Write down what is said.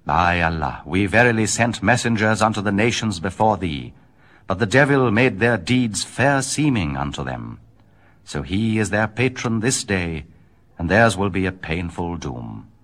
By Allah, we verily sent messengers unto the nations before thee, but the devil made their deeds fair seeming unto them. So he is their patron this day, and theirs will be a painful doom.